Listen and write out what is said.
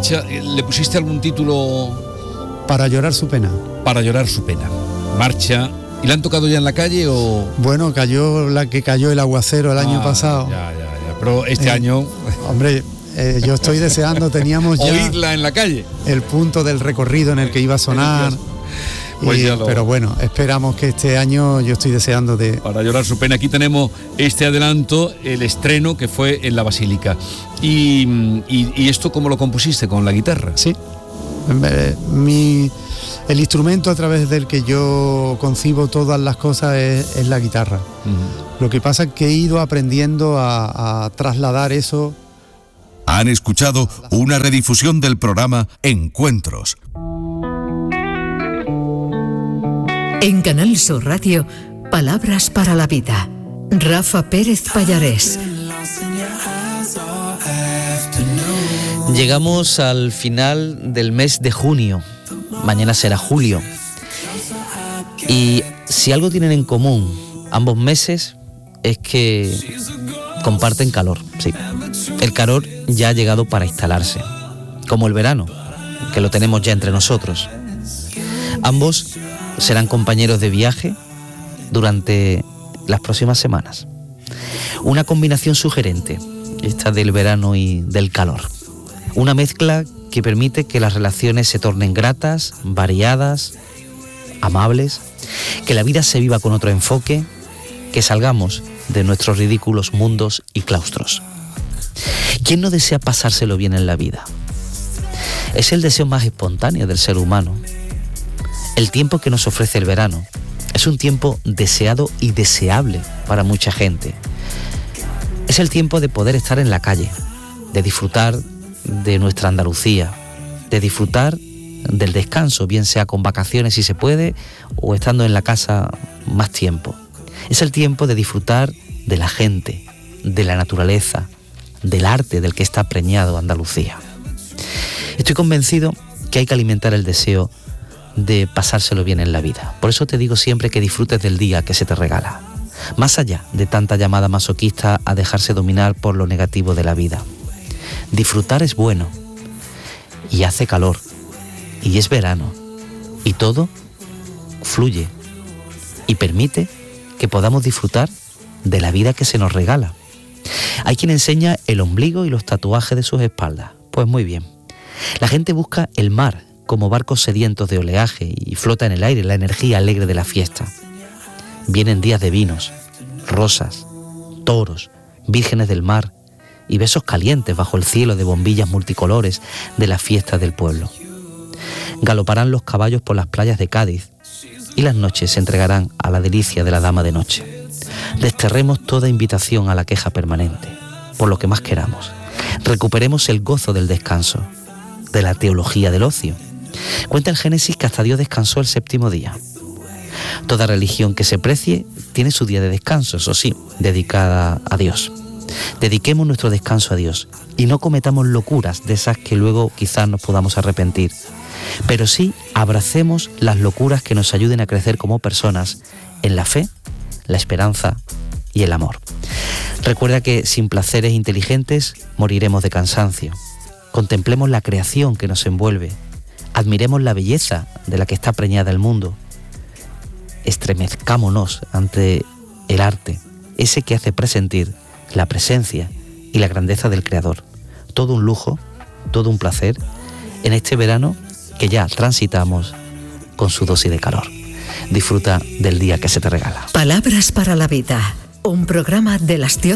marcha, ¿le pusiste algún título? Para llorar su pena. Para llorar su pena. Marcha. ¿Y la han tocado ya en la calle o...? Bueno, cayó la que cayó el aguacero el año pasado. Ya. Pero este año... Hombre, yo estoy deseando, teníamos ya... oírla en la calle. El punto del recorrido en el que iba a sonar. Pero bueno, esperamos que este año, yo estoy deseando de... Para llorar su pena. Aquí tenemos este adelanto, el estreno que fue en la Basílica. ¿Y esto cómo lo compusiste? ¿Con la guitarra? Sí. El instrumento a través del que yo concibo todas las cosas es la guitarra. Lo que pasa es que he ido aprendiendo a trasladar eso. Han escuchado una redifusión del programa Encuentros. En Canal Sur Radio, Palabras para la Vida. Rafa Pérez Pallarés. Llegamos al final del mes de junio. Mañana será julio. Y si algo tienen en común ambos meses es que comparten calor. Sí. El calor ya ha llegado para instalarse, como el verano, que lo tenemos ya entre nosotros. Ambos serán compañeros de viaje durante las próximas semanas. Una combinación sugerente, esta del verano y del calor. Una mezcla que permite que las relaciones se tornen gratas, variadas, amables, que la vida se viva con otro enfoque, que salgamos de nuestros ridículos mundos y claustros. ¿Quién no desea pasárselo bien en la vida? Es el deseo más espontáneo del ser humano. El tiempo que nos ofrece el verano es un tiempo deseado y deseable para mucha gente. Es el tiempo de poder estar en la calle, de disfrutar de nuestra Andalucía, de disfrutar del descanso, bien sea con vacaciones si se puede o estando en la casa más tiempo. Es el tiempo de disfrutar de la gente, de la naturaleza, del arte del que está preñado Andalucía. Estoy convencido que hay que alimentar el deseo de pasárselo bien en la vida. Por eso te digo siempre que disfrutes del día que se te regala, más allá de tanta llamada masoquista a dejarse dominar por lo negativo de la vida. Disfrutar es bueno, y hace calor, y es verano, y todo fluye y permite que podamos disfrutar de la vida que se nos regala. Hay quien enseña el ombligo y los tatuajes de sus espaldas. Pues muy bien. La gente busca el mar como barcos sedientos de oleaje y flota en el aire la energía alegre de la fiesta. Vienen días de vinos, rosas, toros, vírgenes del mar y besos calientes bajo el cielo de bombillas multicolores de la fiesta del pueblo. Galoparán los caballos por las playas de Cádiz y las noches se entregarán a la delicia de la dama de noche. Desterremos toda invitación a la queja permanente, por lo que más queramos. Recuperemos el gozo del descanso, de la teología del ocio. Cuenta el Génesis que hasta Dios descansó el séptimo día. Toda religión que se precie tiene su día de descanso, eso sí, dedicada a Dios. Dediquemos nuestro descanso a Dios y no cometamos locuras de esas que luego quizás nos podamos arrepentir. Pero sí abracemos las locuras que nos ayuden a crecer como personas en la fe, la esperanza y el amor. Recuerda que sin placeres inteligentes moriremos de cansancio. Contemplemos la creación que nos envuelve. Admiremos la belleza de la que está preñada el mundo. Estremezcámonos ante el arte, ese que hace presentir la presencia y la grandeza del Creador. Todo un lujo, todo un placer en este verano que ya transitamos con su dosis de calor. Disfruta del día que se te regala. Palabras para la Vida, un programa de las